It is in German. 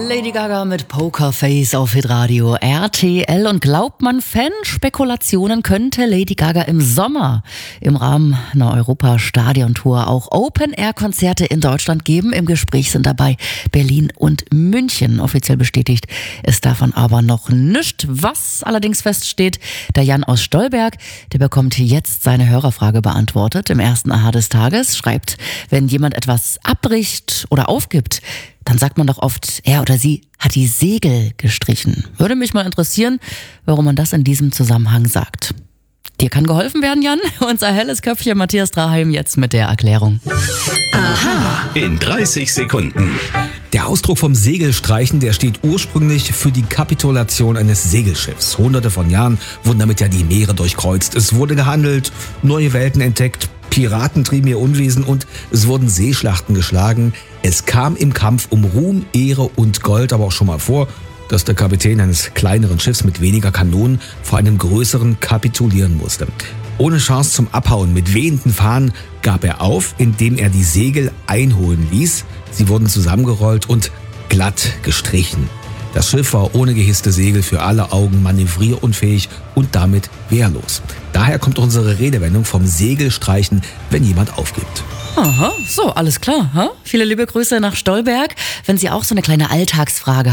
Lady Gaga mit Pokerface auf Hitradio RTL. Und glaubt man Fanspekulationen, könnte Lady Gaga im Sommer im Rahmen einer Europa-Stadion-Tour auch Open-Air-Konzerte in Deutschland geben. Im Gespräch sind dabei Berlin und München. Offiziell bestätigt ist davon aber noch nichts. Was allerdings feststeht, der Jan aus Stolberg, der bekommt jetzt seine Hörerfrage beantwortet. Im ersten Aha des Tages schreibt, wenn jemand etwas abbricht oder aufgibt, dann sagt man doch oft, er oder sie hat die Segel gestrichen. Würde mich mal interessieren, warum man das in diesem Zusammenhang sagt. Dir kann geholfen werden, Jan. Unser helles Köpfchen Matthias Draheim jetzt mit der Erklärung. Aha. In 30 Sekunden. Der Ausdruck vom Segelstreichen, der steht ursprünglich für die Kapitulation eines Segelschiffs. Hunderte von Jahren wurden damit ja die Meere durchkreuzt. Es wurde gehandelt, neue Welten entdeckt, Piraten trieben ihr Unwesen und es wurden Seeschlachten geschlagen. Es kam im Kampf um Ruhm, Ehre und Gold aber auch schon mal vor, dass der Kapitän eines kleineren Schiffs mit weniger Kanonen vor einem größeren kapitulieren musste. Ohne Chance zum Abhauen mit wehenden Fahnen gab er auf, indem er die Segel einholen ließ. Sie wurden zusammengerollt und glatt gestrichen. Das Schiff war ohne gehisste Segel für alle Augen manövrierunfähig und damit wehrlos. Daher kommt unsere Redewendung vom Segelstreichen, wenn jemand aufgibt. Aha, so, alles klar. Viele liebe Grüße nach Stolberg. Wenn Sie auch so eine kleine Alltagsfrage